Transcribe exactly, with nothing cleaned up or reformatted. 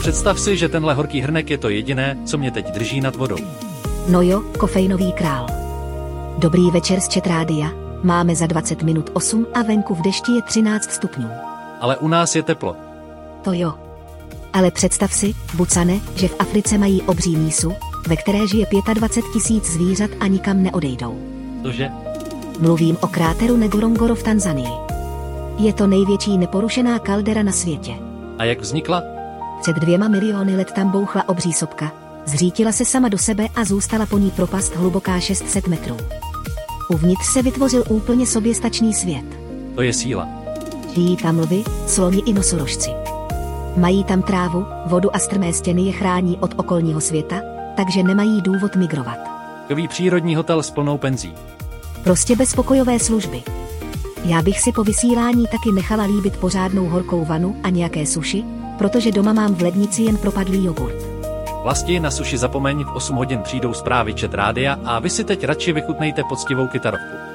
Představ si, že tenhle horký hrnek je to jediné, co mě teď drží nad vodou. No jo, kofeinový král. Dobrý večer z Chat Rádia, máme za dvacet minut osm a venku v dešti je třináct stupňů. Ale u nás je teplo. To jo. Ale představ si, Bucane, že v Africe mají obří mísu, ve které žije dvacet pět tisíc zvířat a nikam neodejdou. Cože? Mluvím o kráteru Ngorongoro v Tanzanii. Je to největší neporušená kaldera na světě. A jak vznikla? Před dvěma miliony let tam bouchla obří sopka, zřítila se sama do sebe a zůstala po ní propast hluboká šest set metrů. Uvnitř se vytvořil úplně soběstačný svět. To je síla. Žijí tam lvy, sloni i nosorožci. Mají tam trávu, vodu a strmé stěny je chrání od okolního světa, takže nemají důvod migrovat. Takový přírodní hotel s plnou penzí. Prostě bezpokojové služby. Já bych si po vysílání taky nechala líbit pořádnou horkou vanu a nějaké suši, protože doma mám v lednici jen propadlý jogurt. Vlasti, na suši zapomeň, v osm hodin přijdou zprávy Chat Rádia a vy si teď radši vychutnejte poctivou kytarovku.